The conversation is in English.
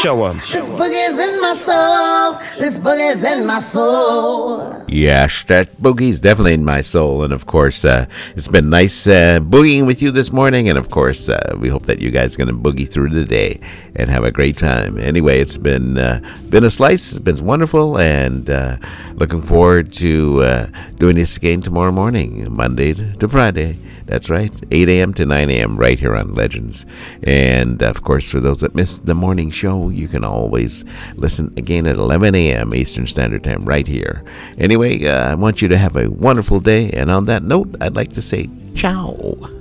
Show 'em. This boogie's in my soul. This boogie's in my soul. Yes, that boogie's definitely in my soul. And of course, it's been nice boogieing with you this morning. And of course, we hope that you guys are going to boogie through the day and have a great time. Anyway, it's been a slice. It's been wonderful. And looking forward to doing this again tomorrow morning, Monday to Friday. That's right, 8 a.m. to 9 a.m. right here on Legends. And, of course, for those that missed the morning show, you can always listen again at 11 a.m. Eastern Standard Time right here. Anyway, I want you to have a wonderful day. And on that note, I'd like to say ciao.